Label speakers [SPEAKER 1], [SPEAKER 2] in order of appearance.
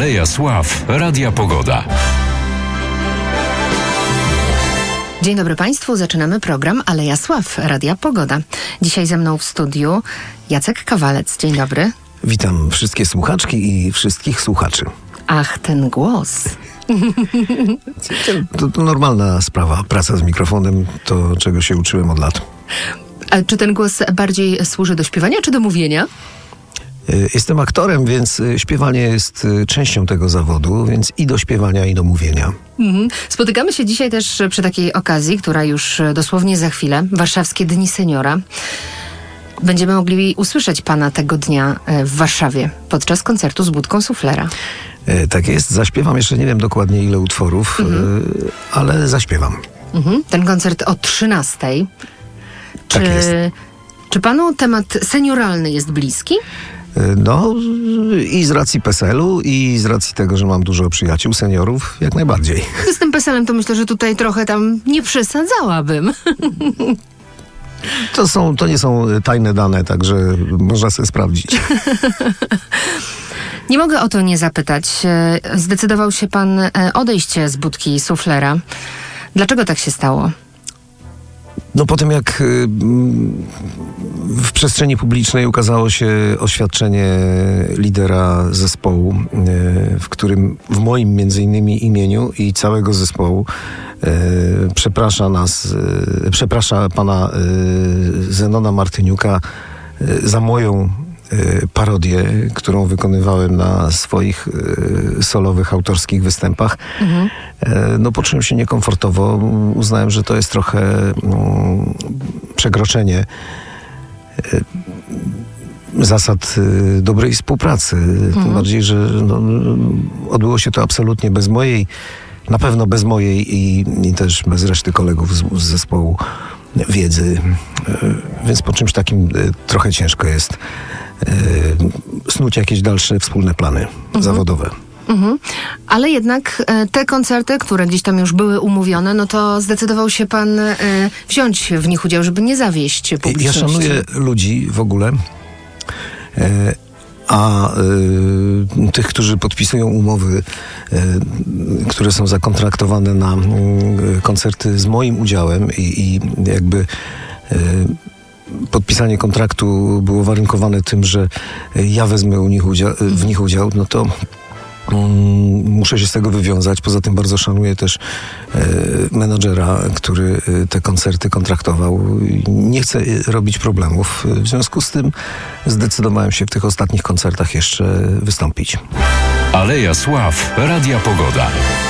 [SPEAKER 1] Aleja Sław, Radia Pogoda.
[SPEAKER 2] Dzień dobry Państwu, zaczynamy program Aleja Sław, Radia Pogoda. Dzisiaj ze mną w studiu Jacek Kawalec. Dzień dobry.
[SPEAKER 3] Witam wszystkie słuchaczki i wszystkich słuchaczy.
[SPEAKER 2] Ach, ten głos.
[SPEAKER 3] To normalna sprawa. Praca z mikrofonem to, czego się uczyłem od lat.
[SPEAKER 2] A czy ten głos bardziej służy do śpiewania czy do mówienia?
[SPEAKER 3] Jestem aktorem, więc śpiewanie jest częścią tego zawodu, więc i do śpiewania, i do mówienia.
[SPEAKER 2] Spotykamy się dzisiaj też przy takiej okazji, która już dosłownie za chwilę, Warszawskie Dni Seniora. Będziemy mogli usłyszeć pana tego dnia w Warszawie podczas koncertu z Budką Suflera.
[SPEAKER 3] Tak jest, zaśpiewam, jeszcze nie wiem dokładnie ile utworów, ale zaśpiewam.
[SPEAKER 2] Ten koncert o 13:00.
[SPEAKER 3] Tak jest.
[SPEAKER 2] Czy panu temat senioralny jest bliski?
[SPEAKER 3] No i z racji PESEL-u i z racji tego, że mam dużo przyjaciół, seniorów, jak najbardziej.
[SPEAKER 2] Z tym PESEL-em to myślę, że tutaj trochę tam nie przesadzałabym.
[SPEAKER 3] To nie są tajne dane, także można sobie sprawdzić.
[SPEAKER 2] Nie mogę o to nie zapytać. Zdecydował się pan odejść z Budki Suflera. Dlaczego tak się stało?
[SPEAKER 3] No po tym jak w przestrzeni publicznej ukazało się oświadczenie lidera zespołu, w którym w moim między innymi imieniu i całego zespołu przeprasza pana Zenona Martyniuka za moją parodię, którą wykonywałem na swoich solowych, autorskich występach. No poczułem się niekomfortowo. Uznałem, że to jest trochę przekroczenie zasad dobrej współpracy. Tym bardziej, że odbyło się to absolutnie bez mojej, na pewno bez mojej i też bez reszty kolegów z zespołu wiedzy. Więc po czymś takim trochę ciężko jest snuć jakieś dalsze wspólne plany zawodowe.
[SPEAKER 2] Ale jednak te koncerty, które gdzieś tam już były umówione, no to zdecydował się pan wziąć w nich udział, żeby nie zawieść publiczności.
[SPEAKER 3] Ja szanuję ludzi w ogóle, a tych, którzy podpisują umowy, które są zakontraktowane na koncerty z moim udziałem i jakby podpisanie kontraktu było warunkowane tym, że ja wezmę w nich udział, no to muszę się z tego wywiązać. Poza tym bardzo szanuję też menadżera, który te koncerty kontraktował. Nie chcę robić problemów. W związku z tym zdecydowałem się w tych ostatnich koncertach jeszcze wystąpić.
[SPEAKER 1] Aleja Sław, Radia Pogoda.